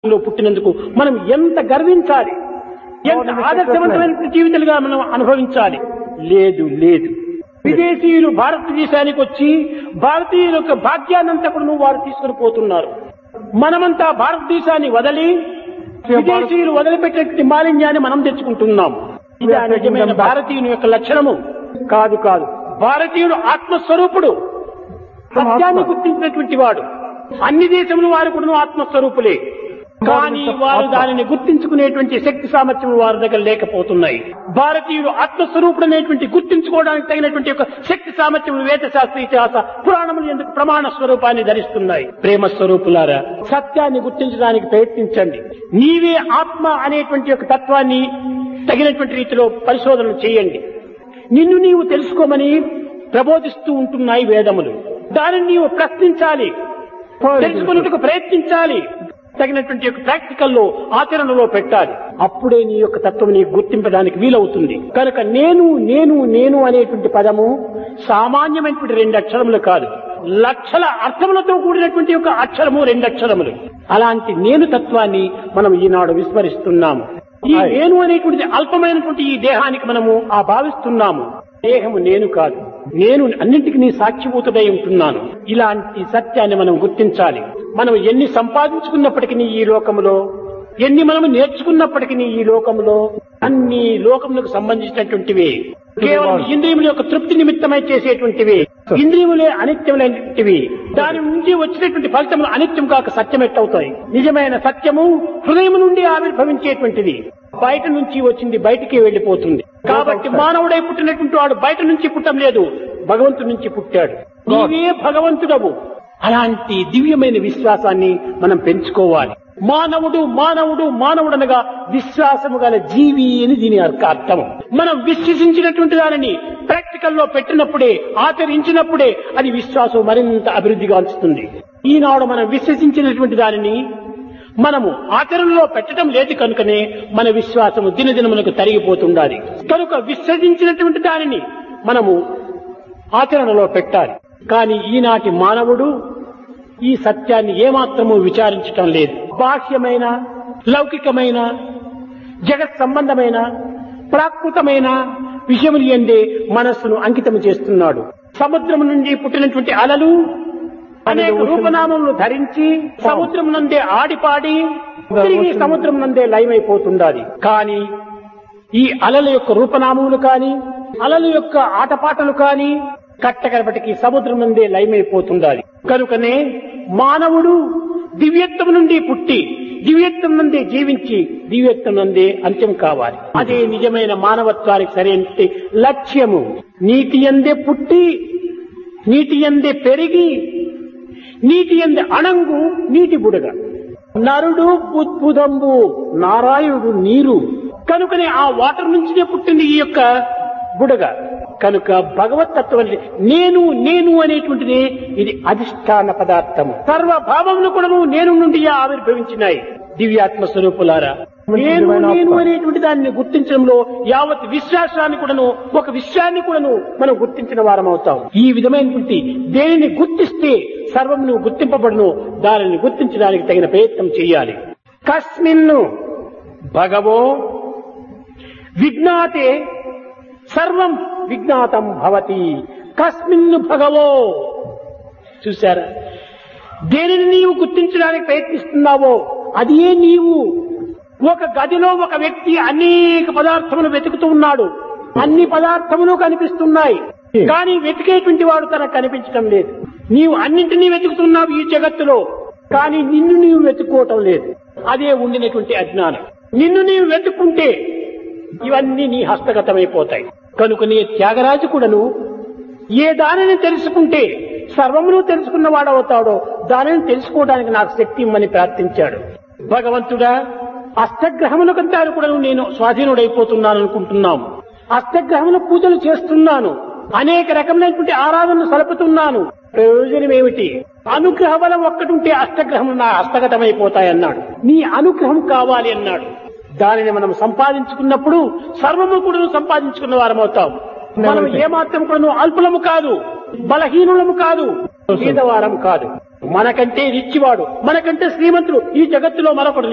లో పుట్టినందుకు మనం ఎంత గర్వించాలి, ఎంత ఆదర్శవంతమైన జీవితాలుగా మనం అనుభవించాలి. లేదు లేదు, విదేశీయులు భారతదేశానికి వచ్చి భారతీయుల యొక్క భాగ్యాన్నంతా కూడా వారు తీసుకుని పోతున్నారు. మనమంతా భారతదేశాన్ని వదిలి విదేశీయులు వదిలిపెట్టే మాలిన్యాన్ని మనం తెచ్చుకుంటున్నాం. ఇది నిజమైన భారతీయుని యొక్క లక్షణము కాదు. కాదు, భారతీయుడు ఆత్మస్వరూపుడు, సత్యాన్ని గుర్తించినటువంటి వాడు. అన్ని దేశముల వారు కూడా ఆత్మస్వరూపులే, కానీ వారు దానిని గుర్తించుకునేటువంటి శక్తి సామర్థ్యం వారి దగ్గర లేకపోతున్నాయి. భారతీయుడు ఆత్మస్వరూపుడు అనేటువంటి గుర్తించుకోవడానికి తగినటువంటి ఒక శక్తి సామర్థ్యం వేద శాస్త్ర ఇతిహాస పురాణములు ఎందుకు ప్రమాణ స్వరూపాన్ని ధరిస్తున్నాయి. ప్రేమ స్వరూపులారా, సత్యాన్ని గుర్తించడానికి ప్రయత్నించండి. నీవే ఆత్మ అనేటువంటి ఒక తత్వాన్ని తగినటువంటి రీతిలో పరిశోధనలు చేయండి. నిన్ను నీవు తెలుసుకోమని ప్రబోధిస్తూ ఉంటున్నాయి వేదములు. దానిని నీవు ప్రశ్నించాలి, తెలుసుకున్నట్టుకు ప్రయత్నించాలి, తగినటువంటి యొక్క ప్రాక్టికల్లో ఆచరణలో పెట్టాలి. అప్పుడే నీ యొక్క తత్వం నీకు గుర్తింపడానికి వీలవుతుంది. కనుక నేను నేను నేను అనేటువంటి పదము సామాన్యమైనటువంటి 2 అక్షరములు కాదు, లక్షల అర్థములతో కూడినటువంటి ఒక అక్షరము, 2 అక్షరములు. అలాంటి నేను తత్వాన్ని మనం ఈనాడు విస్మరిస్తున్నాము. ఈ నేను అనేటువంటిది అల్పమైనటువంటి ఈ దేహానికి మనము భావిస్తున్నాము. దేహము నేను కాదు, నేను అన్నింటికి నీ సాక్షిభూతుడై ఉంటున్నాను. ఇలాంటి సత్యాన్ని మనం గుర్తించాలి. మనం ఎన్ని సంపాదించుకున్నప్పటికీ ఈ లోకములో, ఎన్ని మనము నేర్చుకున్నప్పటికీ ఈ లోకములో, అన్ని లోకములకు సంబంధించినటువంటివి. కేవలం ఇంద్రియముల యొక్క తృప్తి నిమిత్తమై చేసేటువంటివి. ఇంద్రియములే అనిత్యములైనటువంటివి. దాని నుంచి వచ్చినటువంటి ఫలితములు అనిత్యం కాక సత్యం ఎట్టవుతాయి. నిజమైన సత్యము హృదయం నుండి ఆవిర్భవించేటువంటిది. బయట నుంచి వచ్చింది బయటికి వెళ్లిపోతుంది. కాబట్టి మానవుడై పుట్టినటువంటి వాడు బయట నుంచి పుట్టం లేదు, భగవంతుడి నుంచి పుట్టాడు. నీవే భగవంతుడవు. అలాంటి దివ్యమైన విశ్వాసాన్ని మనం పెంచుకోవాలి. మానవుడు మానవుడు మానవుడనగా విశ్వాసము గల జీవి అని దీని అర్థము. మనం విశ్వసించినటువంటి దానిని ప్రాక్టికల్లో పెట్టినప్పుడే, ఆచరించినప్పుడే అది విశ్వాసం మరింత అభివృద్ధిగా ఉంచుతుంది. ఈనాడు మనం విశ్వసించినటువంటి దానిని మనము ఆచరణలో పెట్టడం లేదు కనుకనే మన విశ్వాసము దినదినమునకు తరిగిపోతుండాలి. కనుక విశ్వసించినటువంటి దానిని మనము ఆచరణలో పెట్టాలి. కానీ ఈనాటి మానవుడు ఈ సత్యాన్ని ఏమాత్రము విచారించటం లేదు. బాహ్యమైన, లౌకికమైన, జగత్ సంబంధమైన, ప్రాకృతమైన విషయములు ఎందే మనస్సును అంకితం చేస్తున్నాడు. సముద్రం నుండి పుట్టినటువంటి అలలు అనేక రూపనామములు ధరించి సముద్రం నందే ఆడిపాడి తిరిగి సముద్రం నందే లయమైపోతుండాలి. కానీ ఈ అలల యొక్క రూపనామములు కాని, అలల యొక్క ఆటపాటలు కాని కట్టకరపటికి సముద్రం నందే లయమైపోతుండాలి. కనుకనే మానవుడు దివ్యత్వం నుండి పుట్టి దివ్యత్వం నందే జీవించి దివ్యత్వం నందే అంత్యం కావాలి. అదే నిజమైన మానవత్వానికి సరైన లక్ష్యము. నీటి యందే పుట్టి నీటి యందే పెరిగి నీటి యందే అణంగు నీటి బుడగ, నరుడు బుద్భుదంబు నారాయణుడు నీరు. కనుకనే ఆ వాటర్ నుంచినే పుట్టింది ఈ యొక్క బుడగ. కనుక భగవతత్వం నేను నేను అనేటువంటిది ఇది అధిష్టాన పదార్థము. సర్వభావములు కూడా నేను నుండి ఆవిర్భవించినాయి. దివ్యాత్మ స్వరూపులారా, నేను నేను అనేటువంటి దాన్ని గుర్తించడంలో యావత్ విశ్వాసాన్ని కూడాను, ఒక విషయాన్ని కూడాను మనం గుర్తించిన వారం అవుతాం. ఈ విధమైనటువంటి దేనిని గుర్తిస్తే సర్వమును గుర్తింపబడును, దానిని గుర్తించడానికి తగిన ప్రయత్నం చేయాలి. కస్మిన్ను భగవో విజ్ఞాతే సర్వం విజ్ఞాతం భవతి. కస్మిన్ను భగవో. చూశారా, దేనిని నీవు గుర్తించడానికి ప్రయత్నిస్తున్నావో అదే నీవు. ఒక గదిలో ఒక వ్యక్తి అనేక పదార్థములు వెతుకుతూ ఉన్నాడు. అన్ని పదార్థములు కనిపిస్తున్నాయి, కానీ వెతికేటువంటి వాడు తనకు కనిపించడం లేదు. నీవు అన్నింటినీ వెతుకుతున్నావు ఈ జగత్తులో, కానీ నిన్ను నీవు వెతుక్కోవటం లేదు. అదే ఉండినటువంటి అజ్ఞానం. నిన్ను నీవు వెతుక్కుంటే ఇవన్నీ నీ హస్తగతమైపోతాయి. కనుక నీ త్యాగరాజు కూడాను ఏ దానిని తెలుసుకుంటే సర్వమును తెలుసుకున్న వాడవుతాడో దానిని తెలుసుకోవడానికి నాకు శక్తి ఇమ్మని ప్రార్థించాడు. భగవంతుడా, అష్టగ్రహములకంతా కూడా నేను స్వాధీనుడైపోతున్నాను అనుకుంటున్నాము. అష్టగ్రహముల పూజలు చేస్తున్నాను, అనేక రకమైనటువంటి ఆరాధనలు సలుపుతున్నాను. ప్రయోజనం ఏమిటి? అనుగ్రహ బలం ఒక్కటుంటే అష్టగ్రహములు నా హస్తగతమైపోతాయన్నాడు. నీ అనుగ్రహం కావాలి అన్నాడు. దానిని మనం సంపాదించుకున్నప్పుడు సర్వము కూడా సంపాదించుకున్న వారం అవుతాం. మనం ఏమాత్రం కూడా అల్పులము కాదు, బలహీనులము కాదు, పేదవారం కాదు. మనకంటే రిచ్చివాడు, మనకంటే శ్రీమంతుడు ఈ జగత్తులో మరొకడు